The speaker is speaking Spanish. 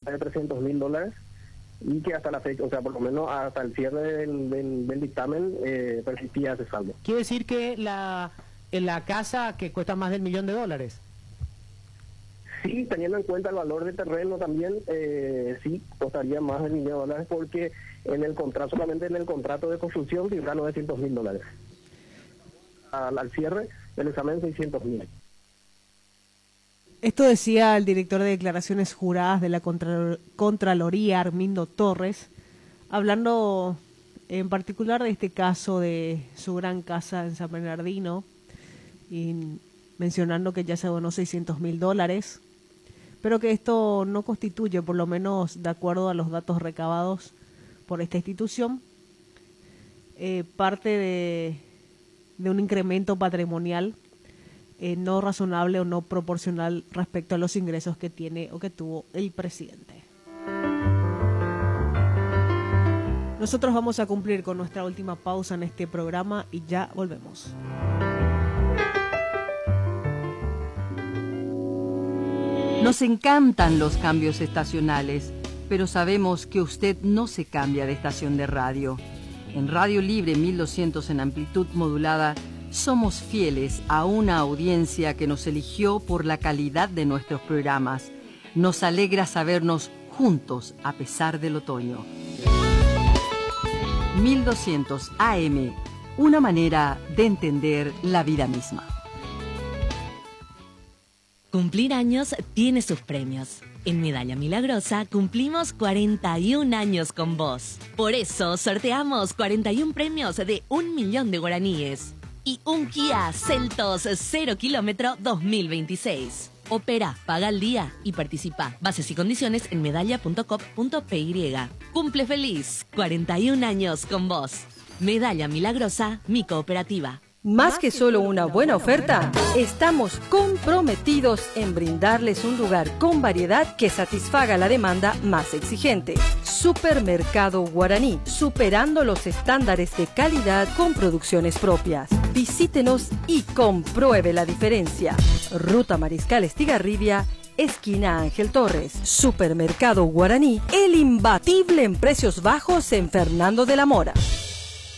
de $300.000 y que hasta la fecha, o sea, por lo menos hasta el cierre del dictamen persistía ese saldo. Quiere decir que la casa que cuesta más del $1.000.000. Sí, teniendo en cuenta el valor del terreno también, sí, costaría más de $1.000.000 porque en el contrato, solamente en el contrato de construcción figura $900.000. Al cierre del examen, $600.000. Esto decía el director de declaraciones juradas de la Contraloría, Armindo Torres, hablando en particular de este caso de su gran casa en San Bernardino y mencionando que ya se abonó $600.000, pero que esto no constituye, por lo menos de acuerdo a los datos recabados por esta institución, parte de un incremento patrimonial no razonable o no proporcional respecto a los ingresos que tiene o que tuvo el presidente. Nosotros vamos a cumplir con nuestra última pausa en este programa y ya volvemos. Nos encantan los cambios estacionales, pero sabemos que usted no se cambia de estación de radio. En Radio Libre 1200 en amplitud modulada, somos fieles a una audiencia que nos eligió por la calidad de nuestros programas. Nos alegra sabernos juntos a pesar del otoño. 1200 AM, una manera de entender la vida misma. Cumplir años tiene sus premios. En Medalla Milagrosa cumplimos 41 años con vos. Por eso sorteamos 41 premios de 1 millón de guaraníes. Y un Kia Seltos 0 kilómetro 2026. Opera, paga al día y participa. Bases y condiciones en medalla.com.py. Cumple feliz, 41 años con vos. Medalla Milagrosa, mi cooperativa. Más que solo una buena oferta, estamos comprometidos en brindarles un lugar con variedad que satisfaga la demanda más exigente. Supermercado Guaraní, superando los estándares de calidad con producciones propias. Visítenos y compruebe la diferencia. Ruta Mariscal Estigarribia, esquina Ángel Torres. Supermercado Guaraní, el imbatible en precios bajos en Fernando de la Mora.